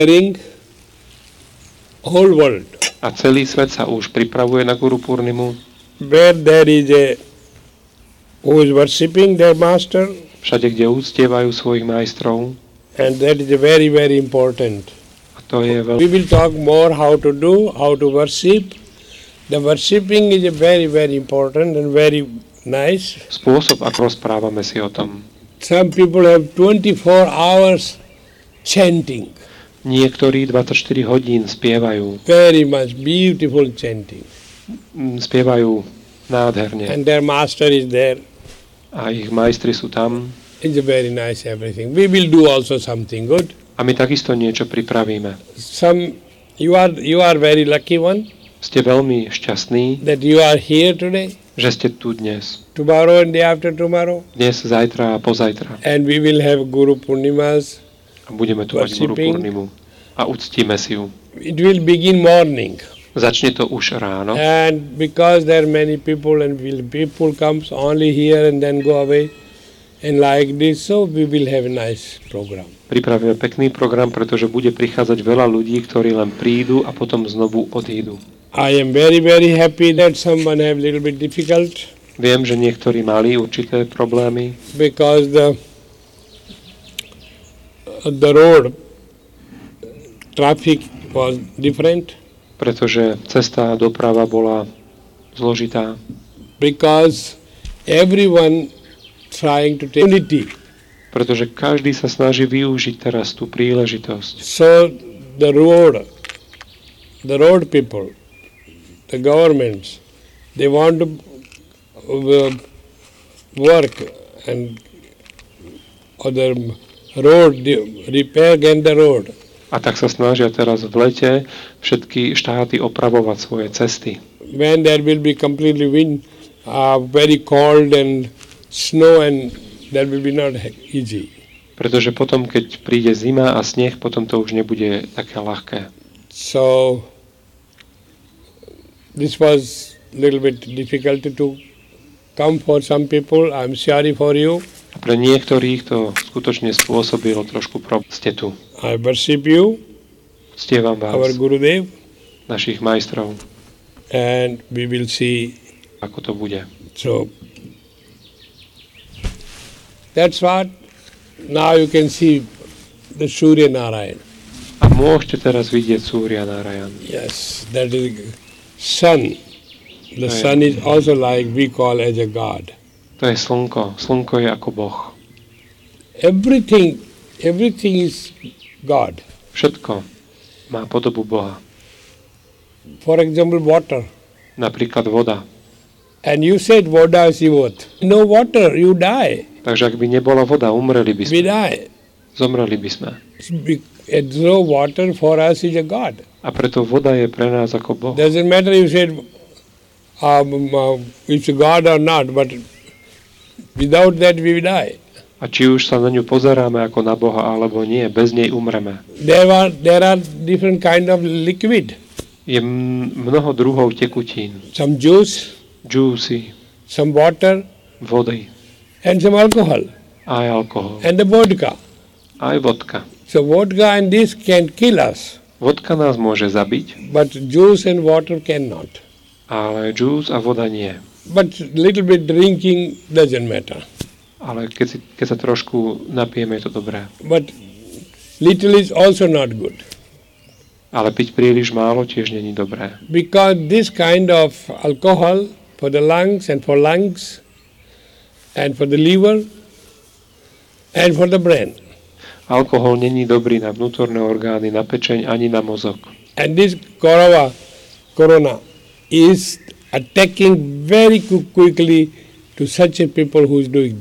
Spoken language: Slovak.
Ring whole world. A celý svet sa už pripravuje na Guru Purnimu. Where there is a who is worshipping their master, Všade, kde uctievajú svojich majstrov. and that is a very, very important. A to je We will talk more how to do, how to worship. The worshipping is a very, very important and very nice. spôsob, ako rozprávame si o tom. Some people have 24 hours chanting, Niektorí 24 hodín spievajú. very much beautiful chanting. Spievajú nádherne. And their master is there. A ich majstri sú tam. It's a very nice everything. We will do also something good. A my takisto niečo pripravíme. You are very lucky one Ste veľmi šťastní, that you are here today, že ste tu dnes. tomorrow and day after tomorrow. Dnes, zajtra a pozajtra. And we will have Guru Purnimas. A budeme tu mať Guru Worshipping. Purnimu. A uctíme si ju. It will begin morning. Začne to už ráno. And because there are many people and people comes only here and then go away and like this, so we will have a nice program. Pripravíme pekný program, pretože bude prichádzať veľa ľudí, ktorí len prídu a potom znovu odídu. I am very, very happy that someone have little bit difficult Viem, že niektorí mali určité problémy, because the road traffic was different, pretože cesta a doprava bola zložitá. because everyone trying to take unity. Pretože každý sa snaží využiť teraz tú príležitosť. So the road people, the governments, they want to work and other road, repair again the road. A tak sa snažia teraz v lete všetky štáty opravovať svoje cesty. When there will be completely wind, very cold and snow, and that will be not easy. Pretože potom, keď príde zima a sneh, potom to už nebude také ľahké. So this was little bit difficult to come for some people. I'm sorry for you. A pre niektorých to skutočne spôsobilo trošku problém. Ste tu. I worship you, Ctievam our vás, Gurudev, našich majstrov, and we will see. ako to bude. So that's what. Now you can see the Surya Narayan. A môžete teraz vidieť Surya Narayan. Yes, that is sun. The Right. sun is also like we call as a god. To je slnko. Slnko je ako Boh. Everything is God. Všetko má podobu Boha. For example, water. Napríklad voda. And you said water is what? No water, you die. Takže ak by nebola voda, umreli by We sme. die. Zomreli by sme. So water for us is a God. A preto voda je pre nás ako Boh. Doesn't matter you said it's a God or not, but without that we die. A či už sa na ňu pozeráme ako na Boha, alebo nie, bez nej umreme. There are different kind of liquid. Je mnoho druhov tekutín. Some juice, Džúsy, some water, vody, and some alcohol, aj alkohol, and the vodka. aj vodka. So vodka and this can kill us, Vodka nás môže zabiť, but juice and water cannot. ale džús a voda nie. But little bit drinking doesn't matter. Ale keď sa trošku napijeme, je to dobré. But little is also not good. Ale piť príliš málo tiež není dobré. Because this kind of alcohol for the lungs and for the liver and for the brain. Alkohol není dobrý na vnútorné orgány, na pečeň ani na mozog. And this corona is attacking very quickly to such a people who is doing